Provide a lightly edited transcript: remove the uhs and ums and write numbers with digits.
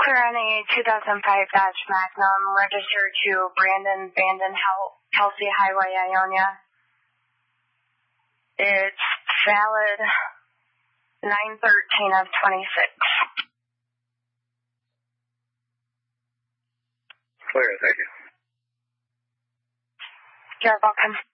Clear on a 2005 Dodge Magnum, registered to Brandon Vanden Kelsey Highway, Ionia. It's valid 9/13 of 26. Clear, thank you. You're welcome.